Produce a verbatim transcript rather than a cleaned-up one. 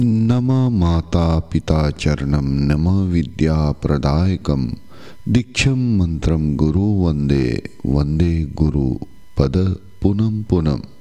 नम माता पिता चरणम नम विद्या प्रदायकम दीक्षम मंत्रम गुरु वंदे वंदे गुरु पद पुनम पुनम।